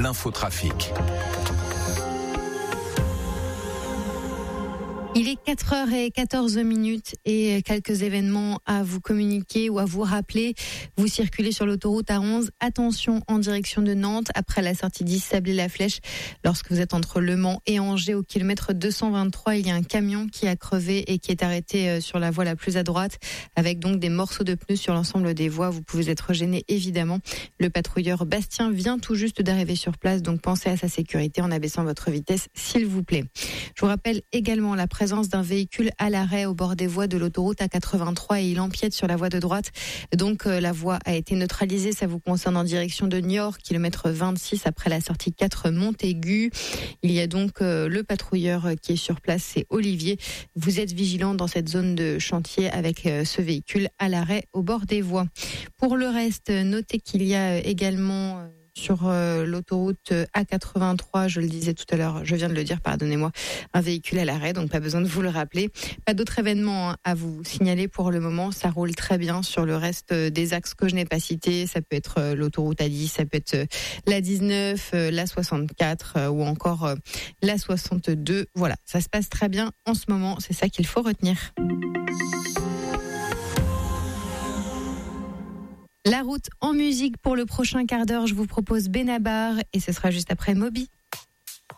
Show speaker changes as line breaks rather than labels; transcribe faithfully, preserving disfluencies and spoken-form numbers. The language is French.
l'infotrafic.
Il est quatre heures quatorze minutes et quelques événements à vous communiquer ou à vous rappeler. Vous circulez sur l'autoroute A onze. Attention en direction de Nantes après la sortie dix Sablé-la-Flèche. Lorsque vous êtes entre Le Mans et Angers au kilomètre deux cent vingt-trois, il y a un camion qui a crevé et qui est arrêté sur la voie la plus à droite avec donc des morceaux de pneus sur l'ensemble des voies. Vous pouvez être gêné évidemment. Le patrouilleur Bastien vient tout juste d'arriver sur place, donc pensez à sa sécurité en abaissant votre vitesse s'il vous plaît. Je vous rappelle également la présence d'un véhicule à l'arrêt au bord des voies de l'autoroute A quatre-vingt-trois et il empiète sur la voie de droite. Donc euh, la voie a été neutralisée. Ça vous concerne en direction de Niort, kilomètre vingt-six après la sortie quatre Montaigu. Il y a donc euh, le patrouilleur qui est sur place, c'est Olivier. Vous êtes vigilant dans cette zone de chantier avec euh, ce véhicule à l'arrêt au bord des voies. Pour le reste, notez qu'il y a également... Euh, sur euh, l'autoroute A quatre-vingt-trois, je le disais tout à l'heure, je viens de le dire, pardonnez-moi, un véhicule à l'arrêt, donc pas besoin de vous le rappeler. Pas d'autres événements hein, à vous signaler pour le moment, ça roule très bien sur le reste des axes que je n'ai pas cités. Ça peut être euh, l'autoroute A dix, ça peut être euh, la dix-neuf, euh, la soixante-quatre euh, ou encore euh, la soixante-deux. Voilà, ça se passe très bien en ce moment, c'est ça qu'il faut retenir. La route en musique pour le prochain quart d'heure, je vous propose Benabar et ce sera juste après Moby.